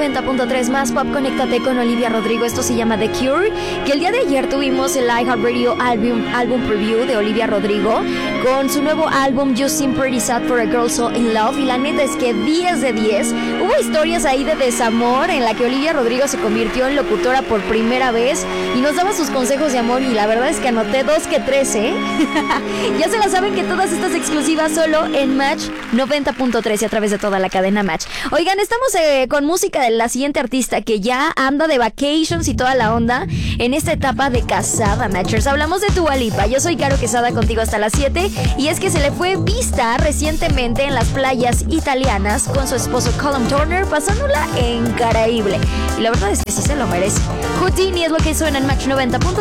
90.3 más pop, conéctate con Olivia Rodrigo. Esto se llama The Cure, que el día de ayer tuvimos el iHeartRadio album preview de Olivia Rodrigo con su nuevo álbum You Seem Pretty Sad for a Girl So In Love, y la neta es que 10 de 10. Hubo historias ahí de desamor en la que Olivia Rodrigo se convirtió en locutora por primera vez y nos daba sus consejos de amor, y la verdad es que anoté 2 que 3, Ya se la saben que todas estas exclusivas solo en Match 90.3 y a través de toda la cadena Match. Oigan, estamos con música de la siguiente artista que ya anda de vacations y toda la onda en esta etapa de casada, Matchers. Hablamos de Dua Lipa. Yo soy Caro Quesada, contigo hasta las 7, y es que se le fue vista recientemente en las playas italianas con su esposo Callum Turner, pasándola increíble. Y la verdad es que sí se lo merece. Houdini es lo que suena en Match 90.3.